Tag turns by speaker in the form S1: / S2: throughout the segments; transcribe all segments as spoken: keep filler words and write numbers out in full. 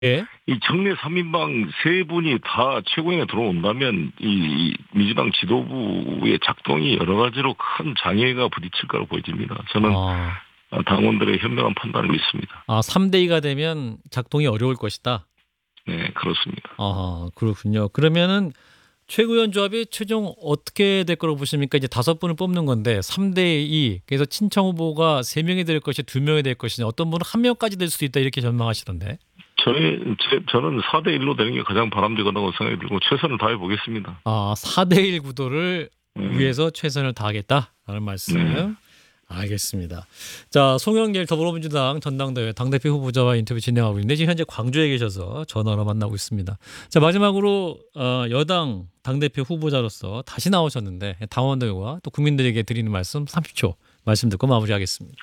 S1: 예.
S2: 이 정례 삼 인방 세 분이 다 최고위에 들어온다면 이 민주당 지도부의 작동이 여러 가지로 큰 장애가 부딪힐 거라고 보여집니다. 저는
S1: 아,
S2: 당원들의 현명한 판단을 믿습니다.
S1: 아, 삼 대 이가 되면 작동이 어려울 것이다.
S2: 네, 그렇습니다.
S1: 아, 그렇군요. 그러면은 최고위원 조합이 최종 어떻게 될 거라고 보십니까? 이제 다섯 분을 뽑는 건데 삼 대 이. 그래서 친청 후보가 세 명이 될 것이 두 명이 될 것이냐. 어떤 분은 한 명까지 될 수도 있다 이렇게 전망하시던데.
S2: 저의, 제, 저는 사 대 일로 되는 게 가장 바람직하다고 생각이 들고 최선을 다해 보겠습니다.
S1: 아, 사 대 일 구도를
S2: 네,
S1: 위해서 최선을 다하겠다라는
S2: 네.
S1: 말씀. 알겠습니다. 자, 송영길 더불어민주당 전당대회 당대표 후보자와 인터뷰 진행하고 있는데 지금 현재 광주에 계셔서 전화로 만나고 있습니다. 자, 마지막으로 어, 여당 당대표 후보자로서 다시 나오셨는데 당원들과 또 국민들에게 드리는 말씀 삼십 초 말씀 듣고 마무리하겠습니다.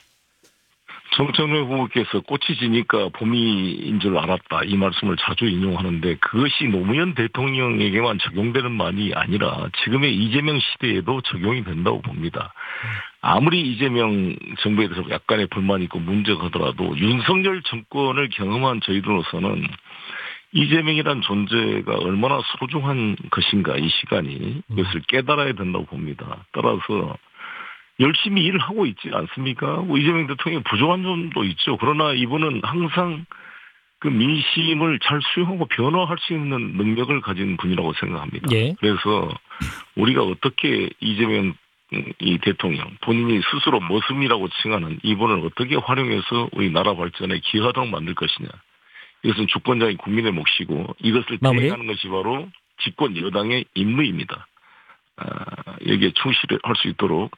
S2: 정청래 후보께서 꽃이 지니까 봄이인 줄 알았다. 이 말씀을 자주 인용하는데 그것이 노무현 대통령에게만 적용되는 말이 아니라 지금의 이재명 시대에도 적용이 된다고 봅니다. 아무리 이재명 정부에 대해서 약간의 불만이 있고 문제가 하더라도 윤석열 정권을 경험한 저희들로서는 이재명이란 존재가 얼마나 소중한 것인가 이 시간이 이것을 깨달아야 된다고 봅니다. 따라서 열심히 일을 하고 있지 않습니까? 뭐 이재명 대통령이 부족한 점도 있죠. 그러나 이분은 항상 그 민심을 잘 수용하고 변화할 수 있는 능력을 가진 분이라고 생각합니다.
S1: 예.
S2: 그래서 우리가 어떻게 이재명 이 대통령 본인이 스스로 모습이라고 칭하는 이분을 어떻게 활용해서 우리 나라 발전에 기여하도록 만들 것이냐. 이것은 주권자인 국민의 몫이고 이것을
S1: 마무리.
S2: 대행하는 것이 바로 집권 여당의 임무입니다. 아, 여기에 충실할 수 있도록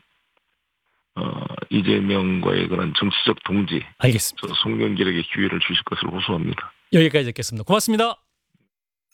S2: 어, 이재명과의 그런 정치적 동지,
S1: 알겠습니다.
S2: 송영길에게 기회를 주실 것을 호소합니다.
S1: 여기까지 듣겠습니다. 고맙습니다.